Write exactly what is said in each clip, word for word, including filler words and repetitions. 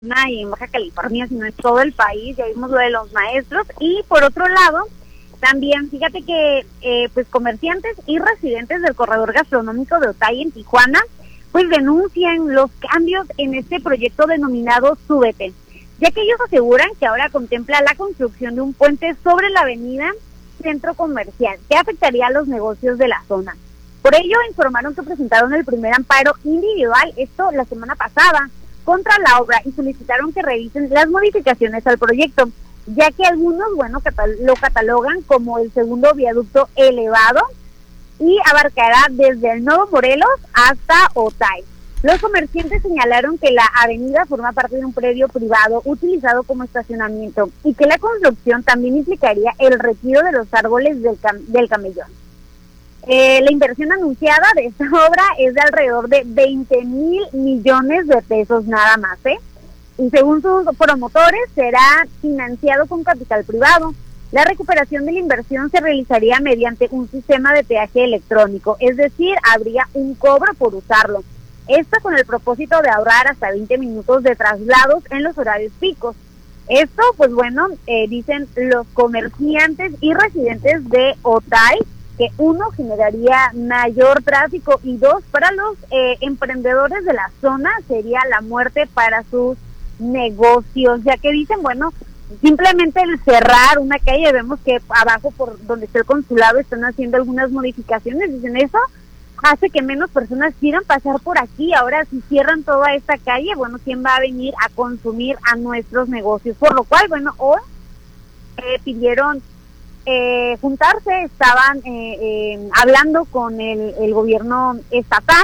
y en Baja California, sino en todo el país. Ya vimos lo de los maestros. Y por otro lado, también fíjate que eh, pues comerciantes y residentes del corredor gastronómico de Otay en Tijuana pues denuncian los cambios en este proyecto denominado Súbete, ya que ellos aseguran que ahora contempla la construcción de un puente sobre la avenida Centro Comercial, que afectaría a los negocios de la zona. Por ello informaron que presentaron el primer amparo individual, esto la semana pasada, contra la obra, y solicitaron que revisen las modificaciones al proyecto, ya que algunos, bueno, catal- lo catalogan como el segundo viaducto elevado y abarcará desde el Nuevo Morelos hasta Otay. Los comerciantes señalaron que la avenida forma parte de un predio privado utilizado como estacionamiento y que la construcción también implicaría el retiro de los árboles del, cam- del camellón. Eh, la inversión anunciada de esta obra es de alrededor de veinte mil millones de pesos nada más, ¿eh? Y según sus promotores será financiado con capital privado. La recuperación de la inversión se realizaría mediante un sistema de peaje electrónico, es decir, habría un cobro por usarlo. Esto con el propósito de ahorrar hasta veinte minutos de traslados en los horarios picos. Esto, pues bueno, eh, dicen los comerciantes y residentes de Otay, que uno, generaría mayor tráfico, y dos, para los eh, emprendedores de la zona sería la muerte para sus negocios, ya que dicen, bueno, simplemente el cerrar una calle, vemos que abajo por donde está el consulado están haciendo algunas modificaciones, dicen eso hace que menos personas quieran pasar por aquí. Ahora si cierran toda esta calle, bueno, ¿quién va a venir a consumir a nuestros negocios? Por lo cual, bueno, hoy eh, pidieron eh, juntarse, estaban eh, eh, hablando con el, el gobierno estatal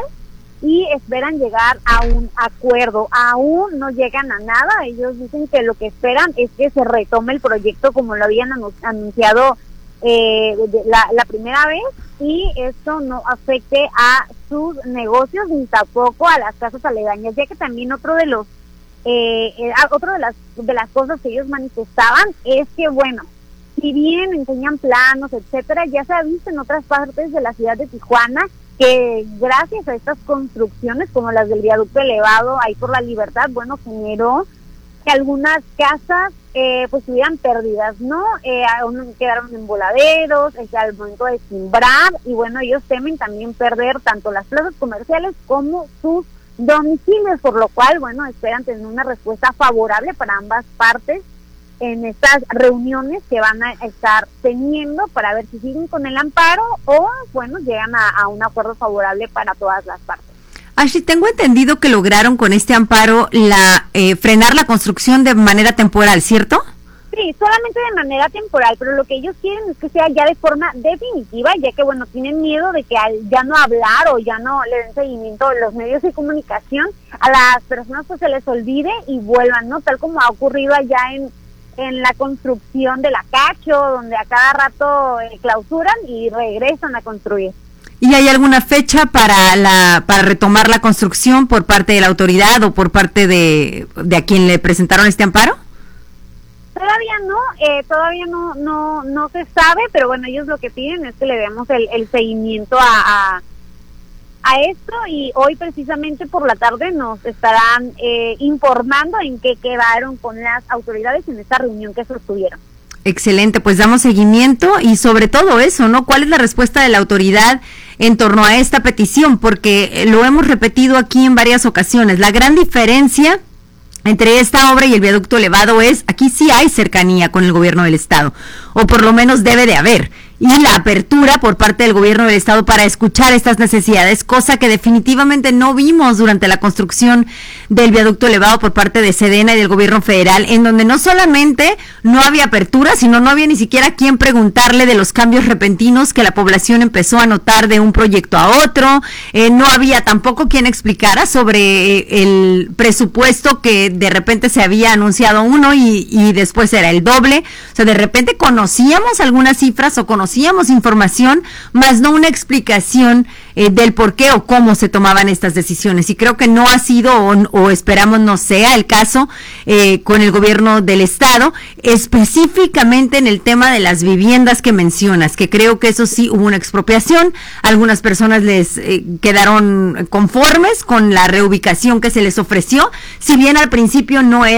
y esperan llegar a un acuerdo. Aún no llegan a nada, ellos dicen que lo que esperan es que se retome el proyecto como lo habían anunciado eh, la, la primera vez, y esto no afecte a sus negocios ni tampoco a las casas aledañas, ya que también otro de los eh, eh, otro de las de las cosas que ellos manifestaban es que, bueno, si bien enseñan planos, etcétera, ya se ha visto en otras partes de la ciudad de Tijuana que gracias a estas construcciones como las del viaducto elevado ahí por la Libertad, bueno, generó que algunas casas eh, pues estuvieran perdidas, ¿no? Eh, aún quedaron en voladeros, eh, al momento de simbrar, y bueno, ellos temen también perder tanto las plazas comerciales como sus domicilios, por lo cual, bueno, esperan tener una respuesta favorable para ambas partes en estas reuniones que van a estar teniendo para ver si siguen con el amparo o, bueno, llegan a, a un acuerdo favorable para todas las partes. Ashley, tengo entendido que lograron con este amparo la eh, frenar la construcción de manera temporal, ¿cierto? Sí, solamente de manera temporal, pero lo que ellos quieren es que sea ya de forma definitiva, ya que, bueno, tienen miedo de que al ya no hablar o ya no le den seguimiento los medios de comunicación, a las personas pues se les olvide y vuelvan, ¿no? Tal como ha ocurrido allá en en la construcción de la Cacho, donde a cada rato eh, clausuran y regresan a construir. ¿Y hay alguna fecha para la para retomar la construcción por parte de la autoridad o por parte de, de a quien le presentaron este amparo? Todavía no, eh, todavía no no no se sabe, pero bueno, ellos lo que piden es que le demos el, el seguimiento a, a a esto, y hoy precisamente por la tarde nos estarán eh, informando en qué quedaron con las autoridades en esta reunión que sostuvieron. Excelente, pues damos seguimiento y sobre todo eso, ¿no? ¿Cuál es la respuesta de la autoridad en torno a esta petición? Porque lo hemos repetido aquí en varias ocasiones, la gran diferencia entre esta obra y el viaducto elevado es, aquí sí hay cercanía con el gobierno del estado, o por lo menos debe de haber, y la apertura por parte del gobierno del estado para escuchar estas necesidades, cosa que definitivamente no vimos durante la construcción del viaducto elevado por parte de Sedena y del gobierno federal, en donde no solamente no había apertura, sino no había ni siquiera quien preguntarle de los cambios repentinos que la población empezó a notar de un proyecto a otro, eh, no había tampoco quien explicara sobre eh, el presupuesto que de repente se había anunciado uno y, y después era el doble, o sea, de repente conocíamos algunas cifras o conocíamos información, más no una explicación eh, del por qué o cómo se tomaban estas decisiones. Y creo que no ha sido o, o esperamos no sea el caso eh, con el gobierno del estado, específicamente en el tema de las viviendas que mencionas, que creo que eso sí hubo una expropiación. Algunas personas les eh, quedaron conformes con la reubicación que se les ofreció, si bien al principio no era